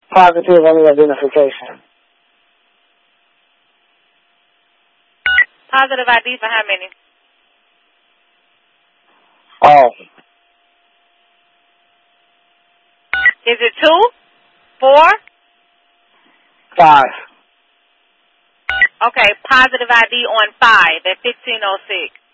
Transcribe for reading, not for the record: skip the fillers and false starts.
Positive on the identification. Positive ID for how many? All. Is it 2? 4? 5. Okay, positive ID on 5 at 1506.